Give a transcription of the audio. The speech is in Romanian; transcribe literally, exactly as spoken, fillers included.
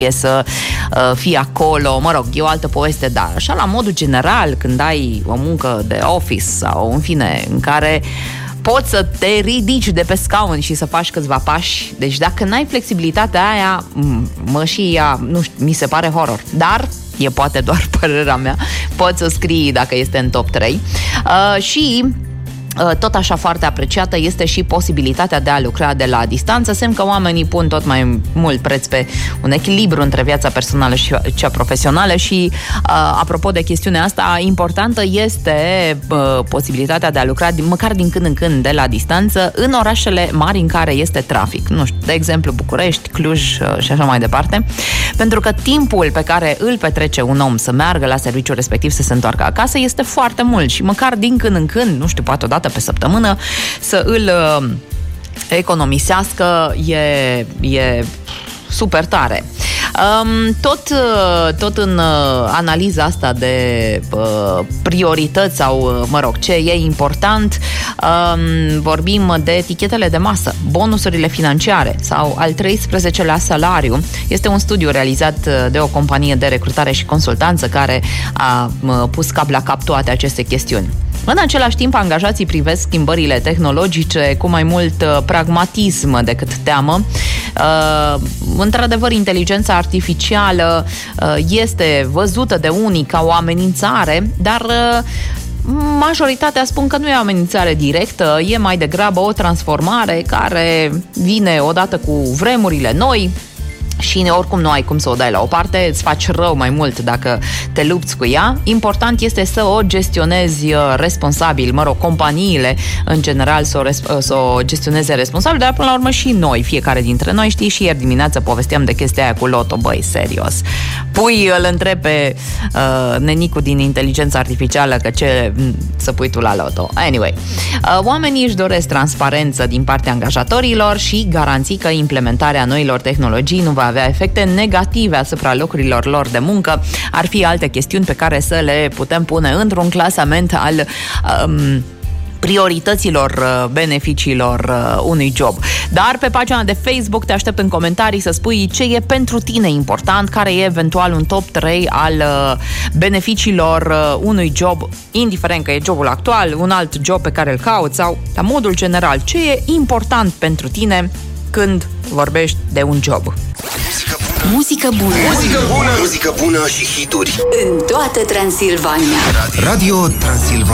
să uh, fii acolo, mă rog, e o altă poveste, dar așa la modul general, când ai o muncă de office sau în fine, în care poți să te ridici de pe scaun și să faci câțiva pași, deci dacă n-ai flexibilitatea aia, mă și ea, nu știu, mi se pare horror, dar e poate doar părerea mea, poți să scrii dacă este în top trei. Uh, și tot așa foarte apreciată este și posibilitatea de a lucra de la distanță, semn că oamenii pun tot mai mult preț pe un echilibru între viața personală și cea profesională și apropo de chestiunea asta, importantă este posibilitatea de a lucra măcar din când în când de la distanță în orașele mari în care este trafic, nu știu, de exemplu București, Cluj și așa mai departe, pentru că timpul pe care îl petrece un om să meargă la serviciul respectiv, să se întoarcă acasă, este foarte mult și măcar din când în când, nu știu, poate odată pe săptămână, să îl uh, economisească, e, e super tare. Um, tot, uh, tot în uh, analiza asta de uh, priorități sau, uh, mă rog, ce e important, um, vorbim de etichetele de masă, bonusurile financiare sau al treisprezecelea salariu. Este un studiu realizat de o companie de recrutare și consultanță care a uh, pus cap la cap toate aceste chestiuni. În același timp, angajații privesc schimbările tehnologice cu mai mult uh, pragmatism decât teamă. Uh, într-adevăr, inteligența artificială uh, este văzută de unii ca o amenințare, dar uh, majoritatea spun că nu e o amenințare directă, e mai degrabă o transformare care vine odată cu vremurile noi. Și oricum nu ai cum să o dai la o parte, îți faci rău mai mult dacă te lupți cu ea. Important este să o gestionezi responsabil, mă rog, companiile în general să o, res- să o gestioneze responsabil, dar până la urmă și noi, fiecare dintre noi, știi, și ieri dimineață povesteam de chestia aia cu loto, băi, serios. Pui, îl întreb pe uh, nenicul din inteligența artificială că ce să pui tu la loto. Anyway, uh, oamenii își doresc transparență din partea angajatorilor și garanții că implementarea noilor tehnologii nu va avea efecte negative asupra locurilor lor de muncă. Ar fi alte chestiuni pe care să le putem pune într-un clasament al um, priorităților, beneficiilor unui job. Dar pe pagina de Facebook te aștept în comentarii să spui ce e pentru tine important, care e eventual un top trei al beneficiilor unui job, indiferent că e jobul actual, un alt job pe care îl cauți sau, la modul general, ce e important pentru tine când vorbești de un job. Muzică bună. Muzică bună. Muzică bună și hituri. În toată Transilvania. Radio Transilvania.